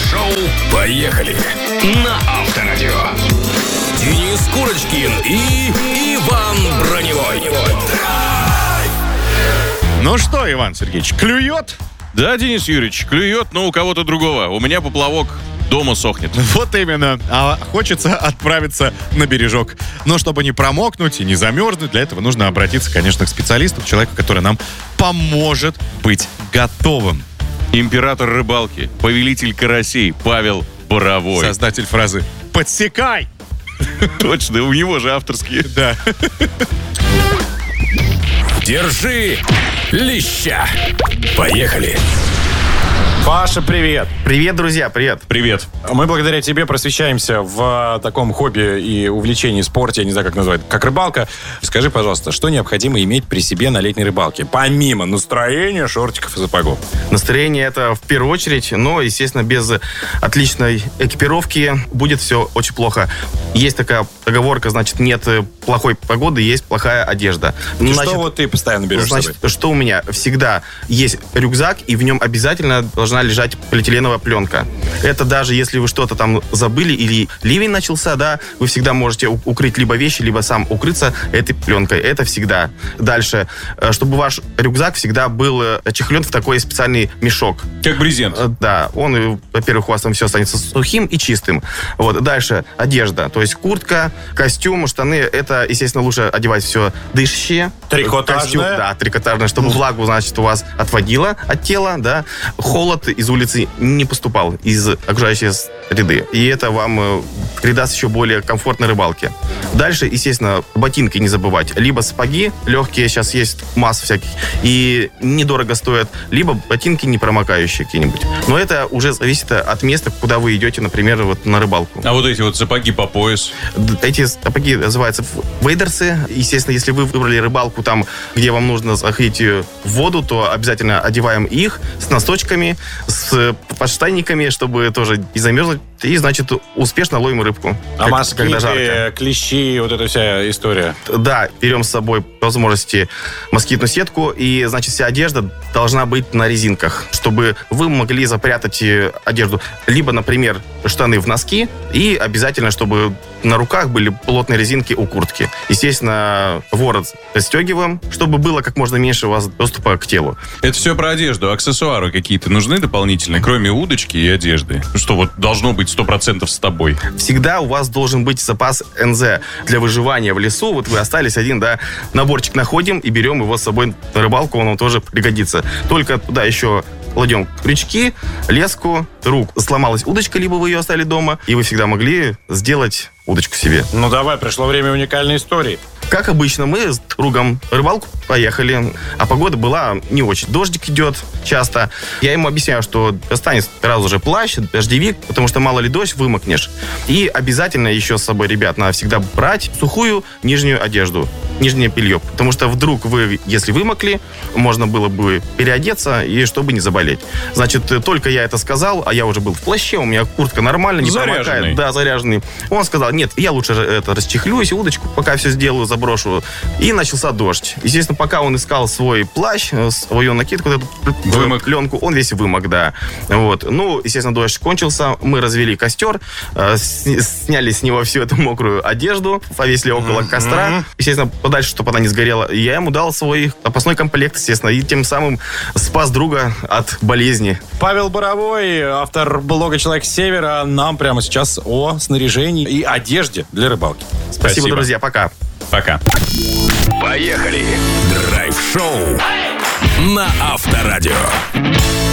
Драйв-шоу «Поехали» на Авторадио. Денис Курочкин и Иван Броневой. Ну что, Иван Сергеевич, клюет? Да, Денис Юрьевич, клюет, но у кого-то другого. У меня поплавок дома сохнет. Вот именно. А хочется отправиться на бережок. Но чтобы не промокнуть и не замерзнуть, для этого нужно обратиться, конечно, к специалисту, к человеку, который нам поможет быть готовым. Император рыбалки, повелитель карасей Павел Боровой. Создатель фразы «Подсекай!». Точно, у него же авторские. Да. Держи леща. Поехали. Паша, привет. Привет, друзья, привет. Привет. Мы благодаря тебе просвещаемся в таком хобби и увлечении спорте, я не знаю, как назвать, как рыбалка. Скажи, пожалуйста, что необходимо иметь при себе на летней рыбалке, помимо настроения, шортиков и сапогов? Настроение это в первую очередь, но, естественно, без отличной экипировки будет все очень плохо. Есть такая поговорка, значит, нет плохой погоды, есть плохая одежда. Что вот ты постоянно берешь с собой? Что у меня? Всегда есть рюкзак, и в нем обязательно должна лежать полиэтиленовая пленка. Это даже если вы что-то там забыли или ливень начался, да, вы всегда можете укрыть либо вещи, либо сам укрыться этой пленкой. Это всегда. Дальше. Чтобы ваш рюкзак всегда был чехлен в такой специальный мешок. Как брезент. Да. Он, во-первых, у вас там все останется сухим и чистым. Вот. Дальше. Одежда. То есть куртка, костюм, штаны. Это, естественно, лучше одевать все дышащее. Трикотажное? Костюм, да, трикотажное, чтобы влагу, значит, у вас отводило от тела, да. Холод из улицы не поступал из окружающей среды. И это вам придаст еще более комфортной рыбалке. Дальше, естественно, ботинки не забывать. Либо сапоги легкие, сейчас есть масса всяких, и недорого стоят, либо ботинки непромокающие какие-нибудь. Но это уже зависит от места, куда вы идете, например, вот на рыбалку. А вот эти вот сапоги по пояс? Эти сапоги называются вейдерсы. Естественно, если вы выбрали рыбалку там, где вам нужно заходить в воду, то обязательно одеваем их с носочками, с подштанниками, чтобы тоже не замерзнуть. И, значит, успешно ловим рыбку. А москиты, клещи, вот эта вся история? Да, берем с собой по возможности москитную сетку. И, значит, вся одежда должна быть на резинках, чтобы вы могли запрятать одежду. Либо, например, штаны в носки. И обязательно, чтобы на руках были плотные резинки у куртки. Естественно, ворот застегиваем, чтобы было как можно меньше у вас доступа к телу. Это все про одежду. Аксессуары какие-то нужны дополнительные, кроме удочки и одежды? Что вот должно быть 100% с тобой? Всегда у вас должен быть запас НЗ для выживания в лесу. Вот вы остались один, да, наборчик находим и берем его с собой на рыбалку, он вам тоже пригодится. Только туда еще кладем крючки, леску, сломалась удочка, либо вы ее оставили дома, и вы всегда могли сделать удочку себе. Ну давай, пришло время уникальной истории. Как обычно, мы с другом рыбалку поехали, а погода была не очень. Дождик идет часто. Я ему объясняю, что достанет сразу же плащ, дождевик, потому что мало ли дождь, вымокнешь. И обязательно еще с собой, ребят, надо всегда брать сухую нижнюю одежду, нижнее белье. Потому что вдруг вы, если вымокли, можно было бы переодеться, и чтобы не заболеть. Значит, только я это сказал, а я уже был в плаще, у меня куртка нормально, не промокает. Да, заряженный. Он сказал, нет, я лучше это расчехлюсь, удочку пока все сделаю, заброшу. И начался дождь. Естественно, пока он искал свой плащ, свою накидку, эту пленку, он весь вымок, да. Вот. Ну, естественно, дождь кончился, мы развели костер, сняли с него всю эту мокрую одежду, повесили около костра. Естественно, подальше, чтобы она не сгорела. И я ему дал свой запасной комплект, естественно, и тем самым спас друга от болезни. Павел Боровой, автор блога «Человек с севера», нам прямо сейчас о снаряжении и одежде для рыбалки. Спасибо, друзья, пока. Пока. Поехали. Драйв-шоу на Авторадио.